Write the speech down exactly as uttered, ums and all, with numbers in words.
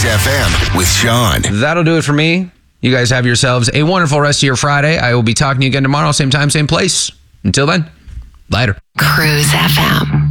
Cruise F M with Sean. That'll do it for me. You guys have yourselves a wonderful rest of your Friday. I will be talking to you again tomorrow, same time, same place. Until then, later. Cruise F M.